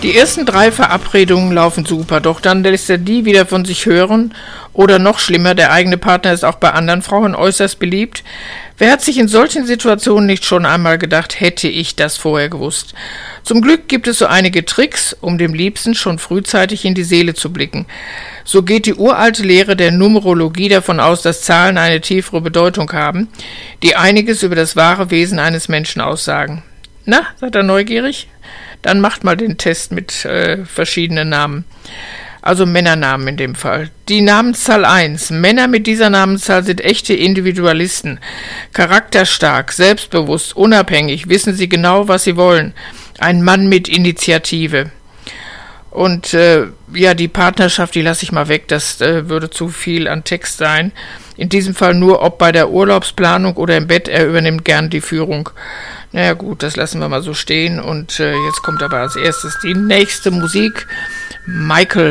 Die ersten 3 Verabredungen laufen super, doch dann lässt er die wieder von sich hören. Oder noch schlimmer, der eigene Partner ist auch bei anderen Frauen äußerst beliebt. Wer hat sich in solchen Situationen nicht schon einmal gedacht, hätte ich das vorher gewusst? Zum Glück gibt es so einige Tricks, um dem Liebsten schon frühzeitig in die Seele zu blicken. So geht die uralte Lehre der Numerologie davon aus, dass Zahlen eine tiefere Bedeutung haben, die einiges über das wahre Wesen eines Menschen aussagen. Na, seid ihr neugierig? Dann macht mal den Test mit verschiedenen Namen. Also Männernamen in dem Fall. Die Namenszahl 1. Männer mit dieser Namenszahl sind echte Individualisten. Charakterstark, selbstbewusst, unabhängig, wissen sie genau, was sie wollen. Ein Mann mit Initiative. Und die Partnerschaft, die lasse ich mal weg, das würde zu viel an Text sein. In diesem Fall nur, ob bei der Urlaubsplanung oder im Bett, er übernimmt gern die Führung. Naja gut, das lassen wir mal so stehen. Und jetzt kommt aber als erstes die nächste Musik. Michael